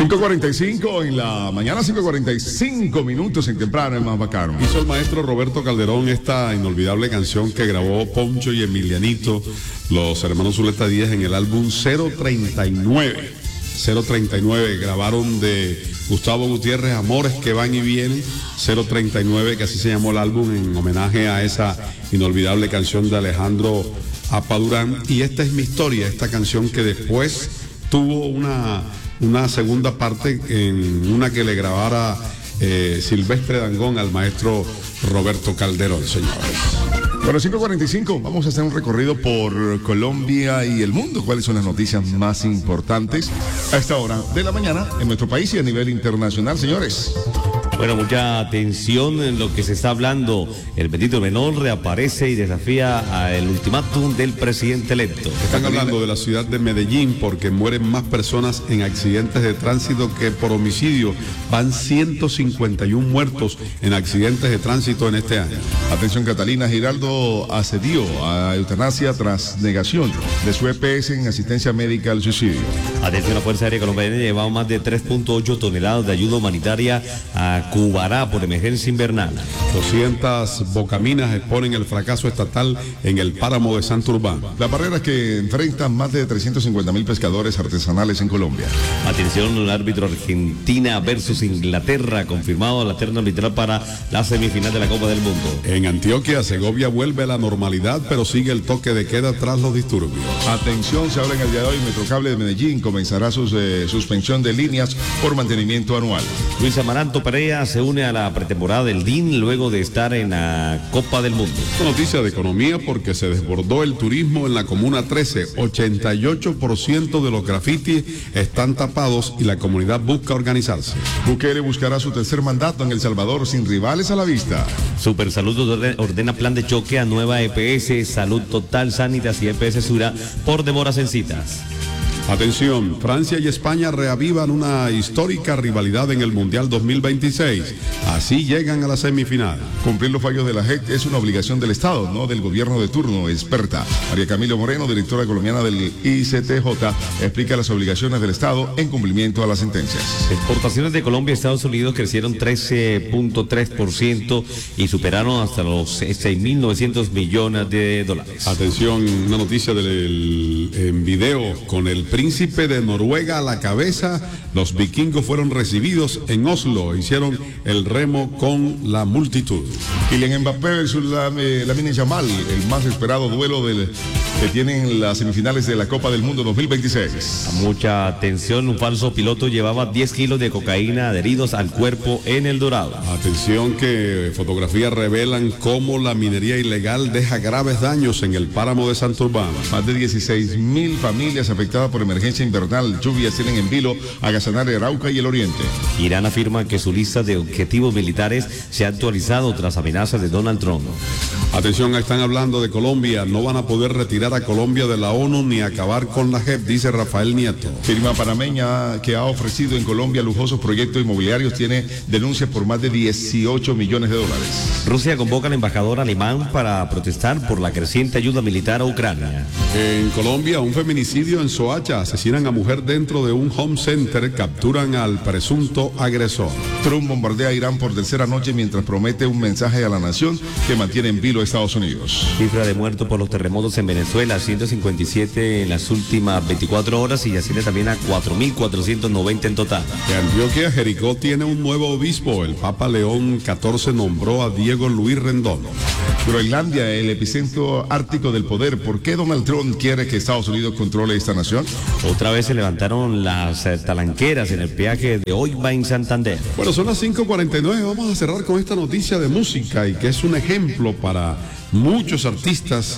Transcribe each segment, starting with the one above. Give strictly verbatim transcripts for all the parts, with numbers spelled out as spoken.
cinco cuarenta y cinco en la mañana, cinco cuarenta y cinco minutos en temprano, es más bacano. Hizo el maestro Roberto Calderón esta inolvidable canción que grabó Poncho y Emilianito, los hermanos Zuleta Díaz, en el álbum cero treinta y nueve. cero treinta y nueve, grabaron de Gustavo Gutiérrez, Amores que van y vienen, cero treinta y nueve, que así se llamó el álbum, en homenaje a esa inolvidable canción de Alejandro Apadurán. Y esta es mi historia, esta canción que después tuvo una, una segunda parte en una que le grabara eh, Silvestre Dangond al maestro Roberto Calderón, señores. Bueno, cinco cuarenta y cinco, vamos a hacer un recorrido por Colombia y el mundo. ¿Cuáles son las noticias más importantes a esta hora de la mañana en nuestro país y a nivel internacional, señores? Bueno, mucha atención en lo que se está hablando. El bendito menor reaparece y desafía al ultimátum del presidente electo. Están hablando de la ciudad de Medellín porque mueren más personas en accidentes de tránsito que por homicidio. Van ciento cincuenta y uno muertos en accidentes de tránsito en este año. Atención, Catalina Giraldo accedió a eutanasia tras negación de su E P S en asistencia médica al suicidio. Atención, la Fuerza Aérea Colombiana llevaba más de tres punto ocho toneladas de ayuda humanitaria a Cubará por emergencia invernal. doscientas bocaminas exponen el fracaso estatal en el páramo de Santurbán. Las barreras que enfrentan más de trescientos cincuenta mil pescadores artesanales en Colombia. Atención, el árbitro Argentina versus Inglaterra, confirmado la terna arbitral para la semifinal de la Copa del Mundo. En Antioquia, Segovia vuelve a la normalidad, pero sigue el toque de queda tras los disturbios. Atención, se habla en el día de hoy, Metrocable de Medellín comenzará su eh, suspensión de líneas por mantenimiento anual. Luis Amaranto Perea se une a la pretemporada del D I N luego de estar en la Copa del Mundo. Noticia de economía porque se desbordó el turismo en la Comuna trece. ochenta y ocho por ciento de los grafitis están tapados y la comunidad busca organizarse. Bukele buscará su tercer mandato en El Salvador sin rivales a la vista. Supersalud ordena plan de choque a nueva E P S, Salud Total, Sanitas y E P S Sura por demoras en citas. Atención, Francia y España reavivan una histórica rivalidad en el Mundial dos mil veintiséis. Así llegan a la semifinal. Cumplir los fallos de la J E C es una obligación del Estado, no del gobierno de turno, experta. María Camilo Moreno, directora colombiana del I C T J, explica las obligaciones del Estado en cumplimiento a las sentencias. Exportaciones de Colombia a Estados Unidos crecieron trece punto tres por ciento y superaron hasta los seis mil novecientos millones de dólares. Atención, una noticia del en video con el príncipe de Noruega a la cabeza. Los vikingos fueron recibidos en Oslo, hicieron el remo con la multitud. Kylian Mbappé versus la, eh, Lamine Yamal, el más esperado duelo del, que tienen las semifinales de la Copa del Mundo dos mil veintiséis. Mucha atención, un falso piloto llevaba diez kilos de cocaína adheridos al cuerpo en El Dorado. Atención que fotografías revelan cómo la minería ilegal deja graves daños en el páramo de Santurbán. Más de dieciséis mil familias afectadas por emergencia invernal, lluvias tienen en vilo a Casanare, Arauca y el Oriente. Irán afirma que su lista de objetivos militares se ha actualizado tras amenazas de Donald Trump. Atención, están hablando de Colombia, no van a poder retirar a Colombia de la ONU ni acabar con la J E P, dice Rafael Nieto. Firma panameña que ha ofrecido en Colombia lujosos proyectos inmobiliarios tiene denuncias por más de dieciocho millones de dólares. Rusia convoca al embajador alemán para protestar por la creciente ayuda militar a Ucrania. En Colombia, un feminicidio en Soacha, asesinan a mujer dentro de un home center, capturan al presunto agresor. Trump bombardea a Irán por tercera noche mientras promete un mensaje a la nación que mantiene en vilo a Estados Unidos. Cifra de muertos por los terremotos en Venezuela, ciento cincuenta y siete en las últimas veinticuatro horas y asciende también a cuatro mil cuatrocientos noventa en total. En Antioquia, Jericó tiene un nuevo obispo. El Papa León catorce nombró a Diego Luis Rendón. Groenlandia, el epicentro ártico del poder. ¿Por qué Donald Trump quiere que Estados Unidos controle esta nación? Otra vez se levantaron las eh, talanqueras en el peaje de Oiva en Santander. Bueno, son las cinco cuarenta y nueve. Vamos a cerrar con esta noticia de música y que es un ejemplo para muchos artistas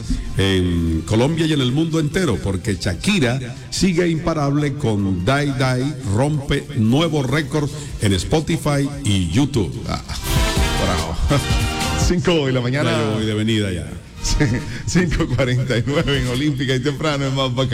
en Colombia y en el mundo entero, porque Shakira sigue imparable con Die Die, rompe nuevos récords en Spotify y YouTube. Ah, bravo. cinco de la mañana. Voy de venida ya. cinco cuarenta y nueve en Olímpica y temprano es más bacán.